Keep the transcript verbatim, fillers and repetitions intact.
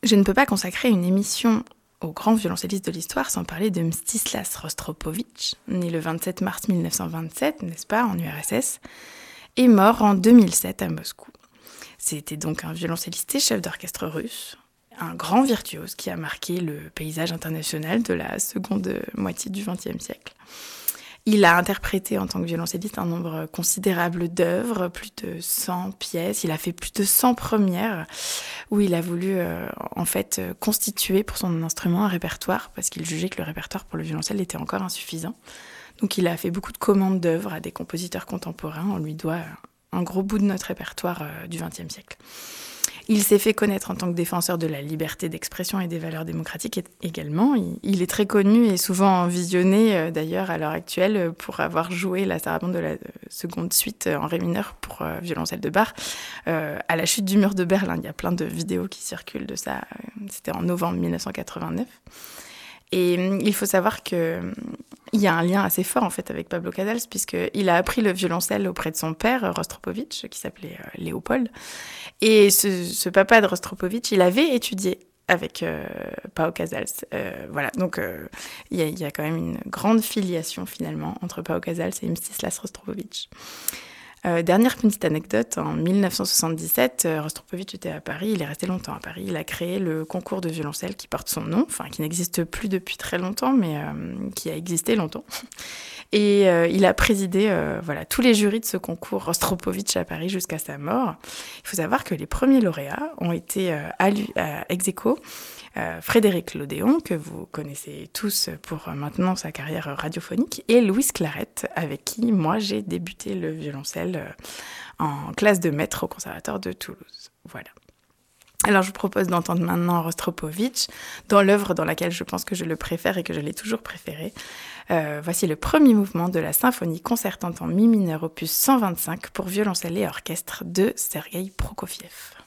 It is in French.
Je ne peux pas consacrer une émission au grand violoncelliste de l'histoire sans parler de Mstislas Rostropovitch, né le vingt-sept mars mille neuf cent vingt-sept, n'est-ce pas, en U R S S, et mort en deux mille sept à Moscou. C'était donc un violoncelliste et chef d'orchestre russe, un grand virtuose qui a marqué le paysage international de la seconde moitié du vingtième siècle. Il a interprété en tant que violoncelliste un nombre considérable d'œuvres, plus de cent pièces. Il a fait plus de cent premières où il a voulu euh, en fait constituer pour son instrument un répertoire parce qu'il jugeait que le répertoire pour le violoncelle était encore insuffisant. Donc il a fait beaucoup de commandes d'œuvres à des compositeurs contemporains. On lui doit un gros bout de notre répertoire euh, du vingtième siècle. Il s'est fait connaître en tant que défenseur de la liberté d'expression et des valeurs démocratiques également. Il est très connu et souvent visionné, d'ailleurs, à l'heure actuelle, pour avoir joué la sarabande de la seconde suite en ré mineur pour violoncelle de Bach euh, à la chute du mur de Berlin. Il y a plein de vidéos qui circulent de ça. C'était en novembre mille neuf cent quatre-vingt-neuf. Et il faut savoir qu'il y a un lien assez fort en fait avec Pablo Casals puisqu'il a appris le violoncelle auprès de son père, Rostropovitch, qui s'appelait euh, Léopold. Et ce, ce papa de Rostropovitch, il avait étudié avec euh, Pau Casals. Euh, voilà, donc euh, il y, y a quand même une grande filiation finalement entre Pau Casals et Mstislas Rostropovitch. Euh, dernière petite anecdote, en mille neuf cent soixante-dix-sept, euh, Rostropovitch était à Paris, il est resté longtemps à Paris, il a créé le concours de violoncelle qui porte son nom, enfin qui n'existe plus depuis très longtemps, mais euh, qui a existé longtemps. Et euh, il a présidé euh, voilà, tous les jurys de ce concours Rostropovitch à Paris jusqu'à sa mort. Il faut savoir que les premiers lauréats ont été euh, à, lui, à ex aequo Euh, Frédéric Lodéon, que vous connaissez tous pour euh, maintenant sa carrière radiophonique, et Louise Claret, avec qui moi j'ai débuté le violoncelle euh, en classe de maître au Conservatoire de Toulouse. Voilà. Alors je vous propose d'entendre maintenant Rostropovitch, dans l'œuvre dans laquelle je pense que je le préfère et que je l'ai toujours préféré. Euh, voici le premier mouvement de la symphonie concertante en mi mineur opus cent vingt-cinq pour violoncelle et orchestre de Sergueï Prokofiev.